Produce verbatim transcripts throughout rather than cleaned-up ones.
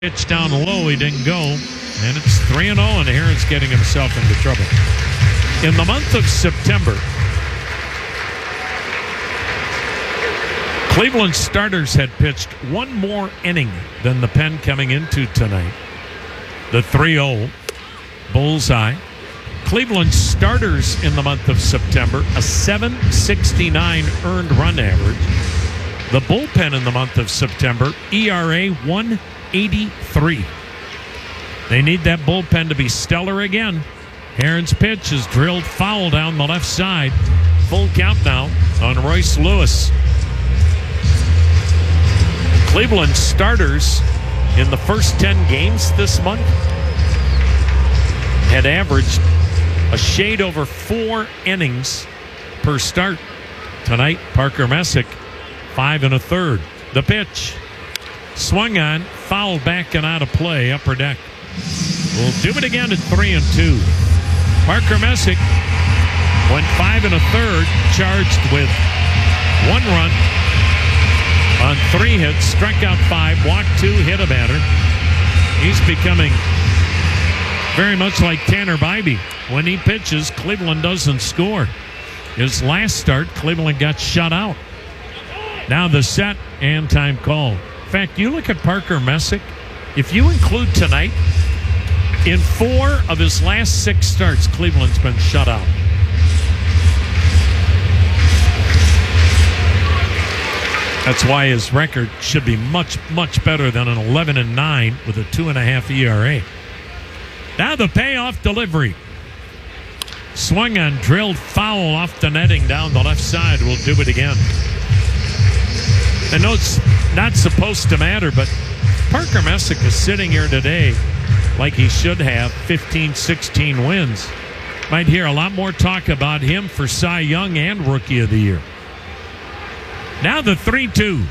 Pitch down low, he didn't go, and it's three and oh, and Herron's getting himself into trouble. In the month of September, Cleveland starters had pitched one more inning than the pen coming into tonight. The three oh, bullseye. Cleveland starters in the month of September, a seven sixty-nine earned run average. The bullpen in the month of September, E R A one eighty-three. They need that bullpen to be stellar again. Herron's pitch is drilled foul down the left side. Full count now on Royce Lewis. Cleveland starters in the first ten games this month had averaged a shade over four innings per start. Tonight, Parker Messick, five and a third. The pitch. Swung on, fouled back and out of play, upper deck. We'll do it again at three and two. Parker Messick went five and a third, charged with one run on three hits, struck out five, walked two, hit a batter. He's becoming very much like Tanner Bybee. When he pitches, Cleveland doesn't score. His last start, Cleveland got shut out. Now the set and time call. In fact, you look at Parker Messick, if you include tonight, in four of his last six starts, Cleveland's been shut out. That's why his record should be much, much better than an eleven and nine with a two and a half E R A. Now the payoff delivery. Swung on, drilled foul off the netting down the left side. We'll do it again. I know it's not supposed to matter, but Parker Messick is sitting here today like he should have fifteen, sixteen wins. Might hear a lot more talk about him for Cy Young and Rookie of the Year. Now the three two.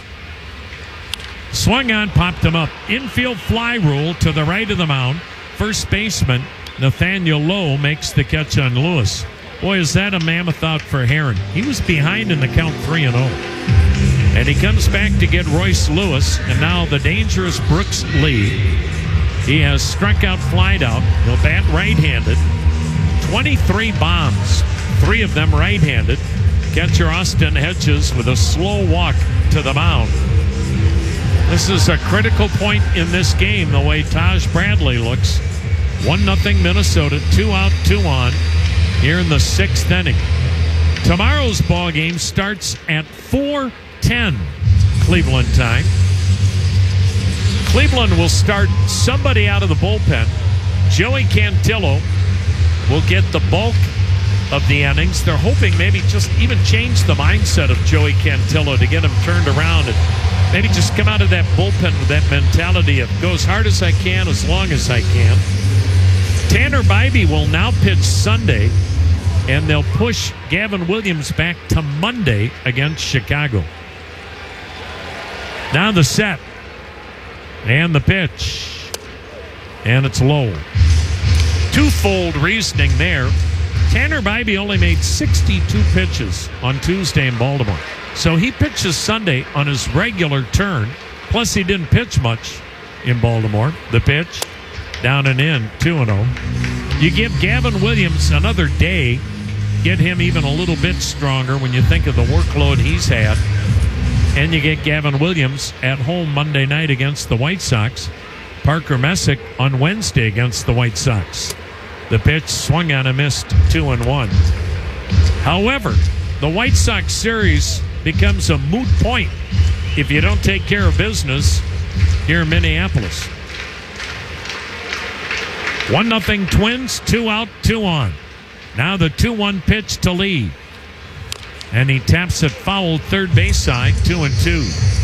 Swung on, popped him up. Infield fly rule to the right of the mound. First baseman Nathaniel Lowe makes the catch on Lewis. Boy, is that a mammoth out for Herron. He was behind in the count three and oh. And he comes back to get Royce Lewis, and now the dangerous Brooks Lee. He has struck out, flied out. He'll bat right-handed. twenty-three bombs, three of them right-handed. Catcher Austin Hedges with a slow walk to the mound. This is a critical point in this game, the way Taj Bradley looks. one nothing Minnesota, two out, two on, here in the sixth inning. Tomorrow's ball game starts at four ten Cleveland time. Cleveland will start somebody out of the bullpen. Joey Cantillo will get the bulk of the innings. They're hoping maybe just even change the mindset of Joey Cantillo to get him turned around and maybe just come out of that bullpen with that mentality of go as hard as I can, as long as I can. Tanner Bybee will now pitch Sunday, and they'll push Gavin Williams back to Monday against Chicago. Now the set. And the pitch. And it's low. Twofold reasoning there. Tanner Bybee only made sixty-two pitches on Tuesday in Baltimore. So he pitches Sunday on his regular turn. Plus he didn't pitch much in Baltimore. The pitch. Down and in. two and oh. You give Gavin Williams another day. Get him even a little bit stronger when you think of the workload he's had. And you get Gavin Williams at home Monday night against the White Sox. Parker Messick on Wednesday against the White Sox. The pitch swung on and missed two and one. However, the White Sox series becomes a moot point if you don't take care of business here in Minneapolis. one nothing Twins, two out, two on. Now the two one pitch to Lee. And he taps it foul third base side, two and two.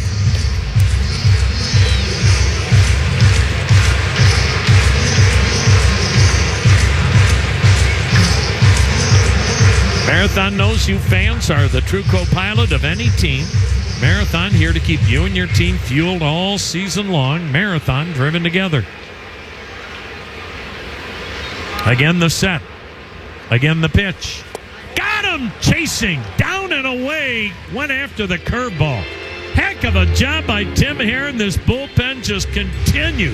Marathon knows you fans are the true co-pilot of any team. Marathon here to keep you and your team fueled all season long. Marathon driven together. Again the set. Again the pitch. Got him chasing. Down and away. Went after the curveball. Heck of a job by Tim Herron. This bullpen just continues